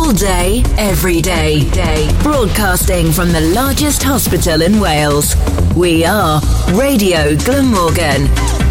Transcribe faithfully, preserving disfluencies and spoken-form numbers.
All day, every day. day. Broadcasting from the largest hospital in Wales. We are Radio Glamorgan.